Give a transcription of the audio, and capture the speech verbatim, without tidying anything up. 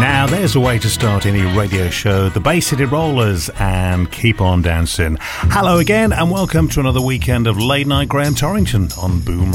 Now, there's a way to start any radio show. The Bay City Rollers and Keep On Dancing. Hello again, and welcome to another weekend of Late Night Graham Torrington on Boom